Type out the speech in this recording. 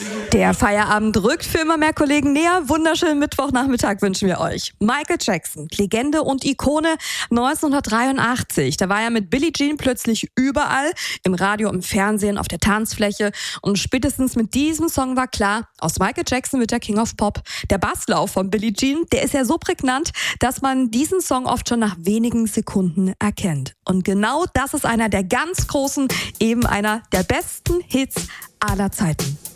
Der Feierabend rückt für immer mehr Kollegen näher. Wunderschönen Mittwochnachmittag wünschen wir euch. Michael Jackson, Legende und Ikone 1983. Da war er mit Billie Jean plötzlich überall, im Radio, im Fernsehen, auf der Tanzfläche. Und spätestens mit diesem Song war klar, aus Michael Jackson wird der King of Pop. Der Basslauf von Billie Jean, der ist ja so prägnant, dass man diesen Song oft schon nach wenigen Sekunden erkennt. Und genau das ist einer der ganz großen, eben einer der besten Hits aller Zeiten.